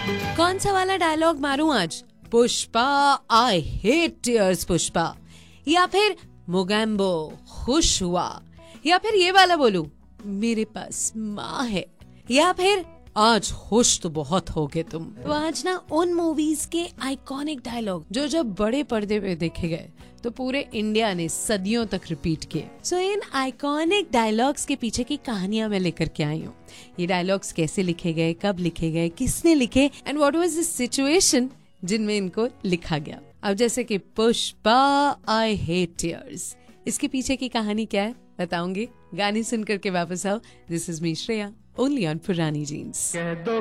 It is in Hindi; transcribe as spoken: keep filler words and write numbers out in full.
कौन सा वाला डायलॉग मारूं आज? Pushpa I hate tears Pushpa, या फिर मोगैम्बो खुश हुआ, या फिर ये वाला बोलूं मेरे पास माँ है, या फिर आज खुश तो बहुत होगे तुम। तो आज ना उन मूवीज के आइकॉनिक डायलॉग जो जब बड़े पर्दे पे देखे गए तो पूरे इंडिया ने सदियों तक रिपीट किए। सो so, इन आइकॉनिक डायलॉग्स के पीछे की कहानियां मैं लेकर के आई हूँ। ये डायलॉग्स कैसे लिखे गए, कब लिखे गए, किसने लिखे, and what was the situation जिनमें इनको लिखा गया। अब जैसे कि पुष्पा आई हेट टीयर्स, इसके पीछे की कहानी क्या है बताऊंगी। गाने सुनकर के वापस आओ। This is me Shreya, only on पुरानी जीन्स।